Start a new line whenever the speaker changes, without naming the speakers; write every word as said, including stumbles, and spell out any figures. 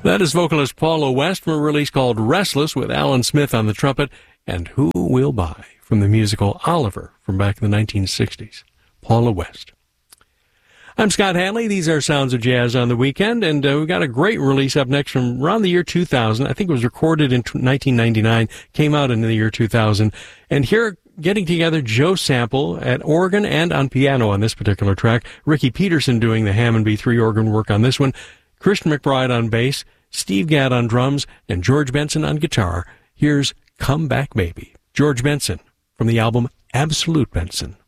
That is vocalist Paula West from a release called Restless with Alan Smith on the trumpet, and Who Will Buy from the musical Oliver from back in the nineteen sixties. Paula West. I'm Scott Hanley. These are Sounds of Jazz on the Weekend, and uh, we've got a great release up next from around the year two thousand. I think it was recorded in nineteen ninety-nine, came out in the year two thousand. And here, getting together, Joe Sample at organ and on piano on this particular track, Ricky Peterson doing the Hammond B three organ work on this one, Christian McBride on bass, Steve Gadd on drums, and George Benson on guitar. Here's Come Back Baby. George Benson from the album Absolute Benson.